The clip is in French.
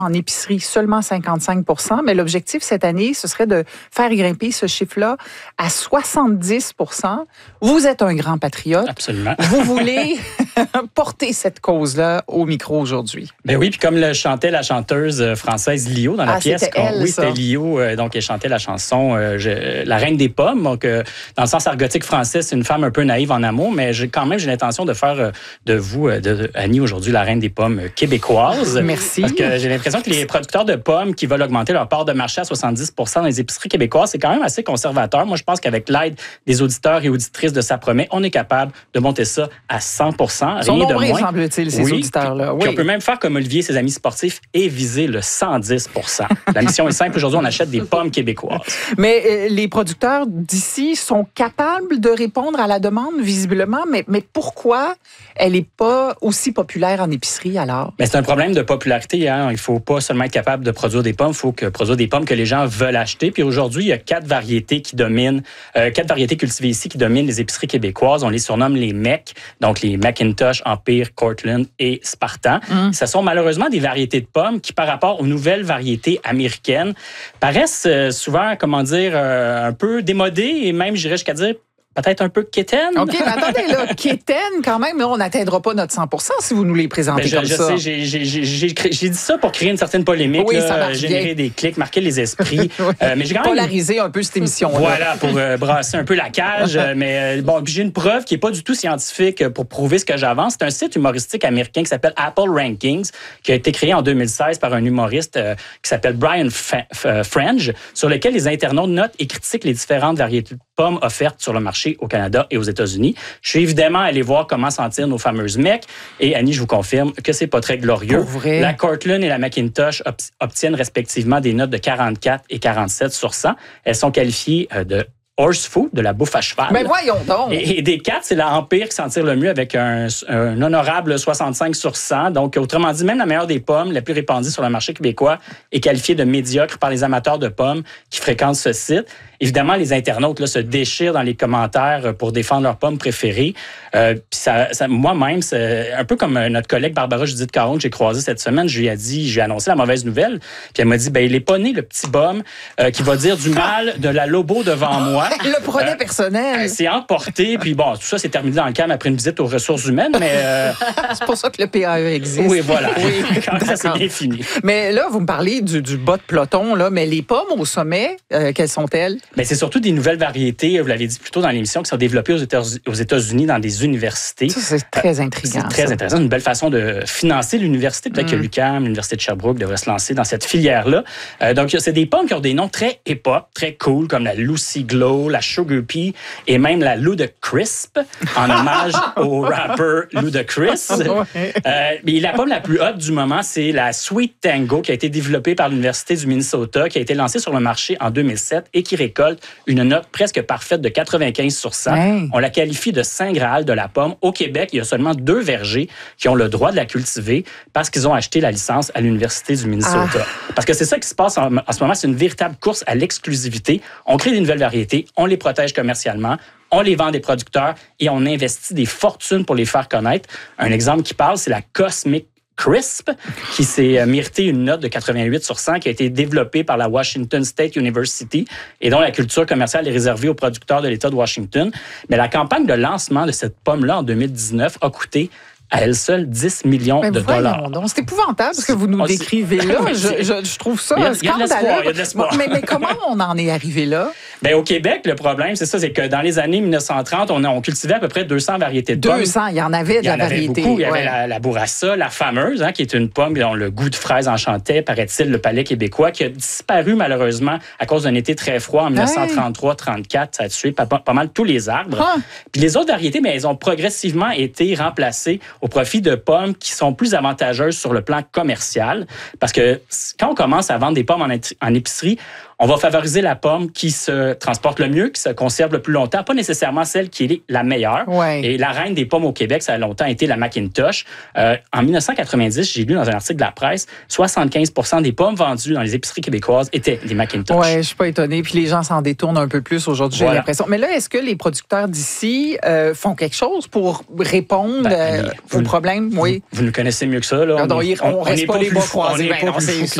En épicerie, seulement 55 %, mais l'objectif cette année, ce serait de faire grimper ce chiffre-là à 70 %. Vous êtes un grand patriote. Absolument. Vous voulez porter cette cause-là au micro aujourd'hui. Ben oui, puis comme le chantait la chanteuse française Lio dans la pièce. C'était elle, oui, c'était Lio, donc elle chantait la chanson La Reine des Pommes. Donc, dans le sens argotique français, c'est une femme un peu naïve en amour, mais j'ai l'intention de faire de vous, Annie, aujourd'hui, la Reine des Pommes québécoise. Merci. Parce que j'ai l'impression que les producteurs de pommes qui veulent augmenter leur part de marché à 70 % dans les épiceries québécoises, c'est quand même assez conservateur. Moi, je pense qu'avec l'aide des auditeurs et auditrices de Ça promet, on est capable de monter ça à 100 %. Ils sont nombreux, semble-t-il, ces auditeurs-là. Oui. On peut même faire comme Olivier et ses amis sportifs et viser le 110 %. La mission est simple. Aujourd'hui, on achète des pommes québécoises. Mais les producteurs d'ici sont capables de répondre à la demande, visiblement. Mais pourquoi elle n'est pas aussi populaire en épicerie, alors? Mais c'est un problème de popularité. Hein? Il ne faut pas seulement être capable de produire des pommes, il faut produire des pommes que les gens veulent acheter. Puis aujourd'hui, il y a 4 variétés qui dominent, 4 variétés cultivées ici qui dominent les épiceries québécoises. On les surnomme les MEC, donc les McIntosh, Empire, Cortland et Spartan. Ce sont malheureusement des variétés de pommes qui, par rapport aux nouvelles variétés américaines, paraissent souvent, un peu démodées et même, j'irais jusqu'à dire, peut-être un peu quétaine. OK, mais attendez, là, quétaine, quand même, là, on n'atteindra pas notre 100 % si vous nous les présentez comme ça. Je sais, j'ai dit ça pour créer une certaine polémique, oui, ça marche générer des clics, marquer les esprits. Oui. Mais j'ai quand même polariser un peu cette émission-là. Voilà, pour brasser un peu la cage. Mais bon, j'ai une preuve qui n'est pas du tout scientifique pour prouver ce que j'avance. C'est un site humoristique américain qui s'appelle Apple Rankings, qui a été créé en 2016 par un humoriste qui s'appelle Brian French, sur lequel les internautes notent et critiquent les différentes variétés de pommes offertes sur le marché au Canada et aux États-Unis. Je suis évidemment allé voir comment sentir nos fameuses MEC. Et Annie, je vous confirme que c'est pas très glorieux. Pour vrai? La Cortland et la McIntosh obtiennent respectivement des notes de 44 et 47 sur 100. Elles sont qualifiées de horse food, de la bouffe à cheval. Mais voyons donc! Et des 4, c'est la Empire qui s'en tire le mieux avec un honorable 65 sur 100. Donc, autrement dit, même la meilleure des pommes, la plus répandue sur le marché québécois, est qualifiée de médiocre par les amateurs de pommes qui fréquentent ce site. Évidemment, les internautes là, se déchirent dans les commentaires pour défendre leurs pommes préférées. Moi-même, c'est un peu comme notre collègue Barbara Judith Caron que j'ai croisée cette semaine. Je lui ai annoncé la mauvaise nouvelle. Puis elle m'a dit, il est pas né, le petit bum, qui va dire du mal de la Lobo devant moi. Elle le prenait personnel. C'est emporté. Puis bon, tout ça, c'est terminé dans le calme après une visite aux ressources humaines. Mais c'est pour ça que le PAE existe. Oui, voilà. Oui, ça, c'est bien fini. Mais là, vous me parlez du bas de peloton, là, mais les pommes au sommet, quelles sont-elles? Bien, c'est surtout des nouvelles variétés, vous l'avez dit plus tôt dans l'émission, qui sont développées aux États-Unis dans des universités. Ça, c'est très intriguant. C'est très intéressant. C'est une belle façon de financer l'université. Peut-être que l'UQAM, l'Université de Sherbrooke, devrait se lancer dans cette filière-là. Donc, c'est des pommes qui ont des noms très hip-hop, très cool, comme la Lucy Glow, la Sugar Pea et même la Ludacrisp, en hommage au rapper Ludacris. Mais la pomme la plus hot du moment, c'est la Sweet Tango, qui a été développée par l'Université du Minnesota, qui a été lancée sur le marché en 2007 et qui récolte une note presque parfaite de 95 sur 100. Hey. On la qualifie de Saint Graal de la pomme. Au Québec, il y a seulement 2 vergers qui ont le droit de la cultiver parce qu'ils ont acheté la licence à l'Université du Minnesota. Parce que c'est ça qui se passe en ce moment, c'est une véritable course à l'exclusivité. On crée des nouvelles variétés, on les protège commercialement, on les vend à des producteurs et on investit des fortunes pour les faire connaître. Un exemple qui parle, c'est la Cosmic Crisp, qui s'est mérité une note de 88 sur 100, qui a été développée par la Washington State University et dont la culture commerciale est réservée aux producteurs de l'État de Washington. Mais la campagne de lancement de cette pomme-là en 2019 a coûté à elle seule 10 millions de dollars. Donc, c'est épouvantable ce que vous nous décrivez là. Je trouve ça scandaleux. Il y a de l'espoir. Mais comment on en est arrivé là? Bien, au Québec, le problème, c'est ça, c'est que dans les années 1930, on cultivait à peu près 200 variétés de pommes. 200, il y en avait de la variété. Beaucoup. Il y avait la Bourassa, la fameuse, qui est une pomme dont le goût de fraise enchantait, paraît-il, le palais québécois, qui a disparu malheureusement à cause d'un été très froid en 1933-34. Ça a tué pas mal tous les arbres. Puis les autres variétés, mais elles ont progressivement été remplacées au profit de pommes qui sont plus avantageuses sur le plan commercial. Parce que quand on commence à vendre des pommes en épicerie, on va favoriser la pomme qui se transporte le mieux, qui se conserve le plus longtemps, pas nécessairement celle qui est la meilleure. Ouais. Et la reine des pommes au Québec, ça a longtemps été la Macintosh. En 1990, j'ai lu dans un article de la presse, 75% des pommes vendues dans les épiceries québécoises étaient des Macintosh. Oui, je suis pas étonnée. Puis les gens s'en détournent un peu plus aujourd'hui, j'ai l'impression. Mais là, est-ce que les producteurs d'ici font quelque chose pour répondre aux problèmes? Oui. Vous nous connaissez mieux que ça. Là. On reste pas les bras croisés.